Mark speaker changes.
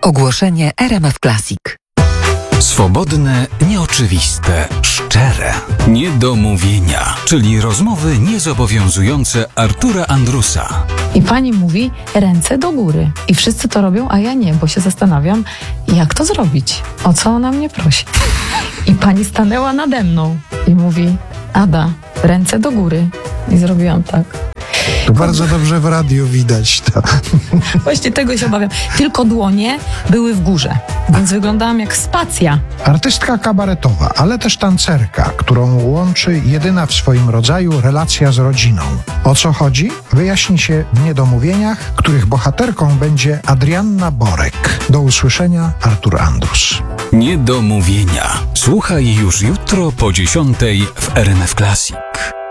Speaker 1: Ogłoszenie RMF Classic.
Speaker 2: Swobodne, nieoczywiste, szczere. Niedomówienia, czyli rozmowy niezobowiązujące Artura Andrusa.
Speaker 3: I pani mówi ręce do góry. I wszyscy to robią, a ja nie, bo się zastanawiam, jak to zrobić? O co ona mnie prosi? I pani stanęła nade mną i mówi: Ada, ręce do góry. I zrobiłam tak.
Speaker 4: To bardzo dobrze w radiu widać to.
Speaker 3: Właśnie tego się obawiam. Tylko dłonie były w górze, więc wyglądałam jak spacja.
Speaker 4: Artystka kabaretowa, ale też tancerka, którą łączy jedyna w swoim rodzaju relacja z rodziną. O co chodzi? Wyjaśni się w Niedomówieniach, których bohaterką będzie Adrianna Borek. Do usłyszenia, Artur Andrus.
Speaker 2: Niedomówienia. Słuchaj już jutro po 10:00 w RMF Classic.